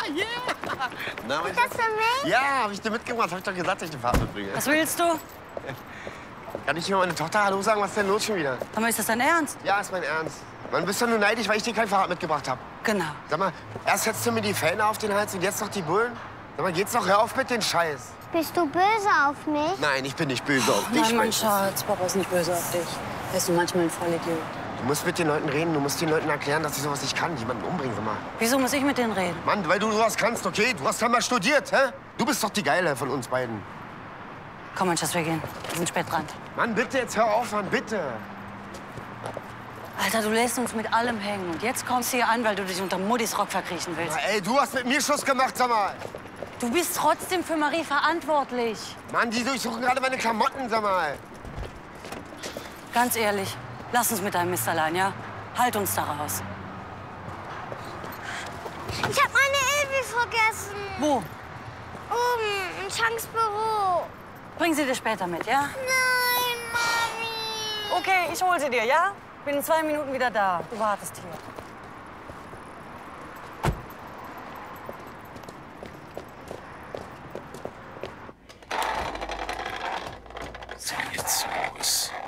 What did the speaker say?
Yeah! Na, Ist das für mich? Ja, hab ich dir mitgebracht. Hab ich doch gesagt, dass ich die Fahrt mitbringe. Was willst du? Kann ich hier meine Tochter Hallo sagen? Was ist denn los schon wieder? Aber ist das dein Ernst? Ja, ist mein Ernst. Man, bist doch nur neidisch, weil ich dir kein Fahrrad mitgebracht habe. Genau. Sag mal, erst setzt du mir die Fähne auf den Hals und jetzt noch die Bullen? Sag mal, geht's noch? Hör auf mit den Scheiß. Bist du böse auf mich? Nein, ich bin nicht böse auf dich. Nein, mein Schatz, Papa ist nicht böse auf dich. Er ist nur manchmal ein Vollidiot. Du musst mit den Leuten reden, du musst den Leuten erklären, dass ich sowas nicht kann, jemanden umbringen, sag mal. Wieso muss ich mit denen reden? Mann, weil du sowas kannst, okay? Du hast ja mal studiert, hä? Du bist doch die Geile von uns beiden. Komm, mein Schatz, wir gehen. Wir sind spät dran. Mann, bitte, jetzt hör auf, Mann, bitte. Alter, du lässt uns mit allem hängen. Und jetzt kommst du hier an, weil du dich unter Muttis Rock verkriechen willst. Na, ey, du hast mit mir Schluss gemacht, sag mal. Du bist trotzdem für Marie verantwortlich. Mann, die durchsuchen gerade meine Klamotten, sag mal. Ganz ehrlich, lass uns mit deinem Mist allein, ja? Halt uns da raus. Ich hab meine Elbe vergessen. Wo? Oben, in Shanks Büro. Bring sie dir später mit, ja? Nein, Mami. Okay, ich hol sie dir, ja? Bin in 2 Minuten wieder da. Du wartest hier. Was ist denn jetzt los?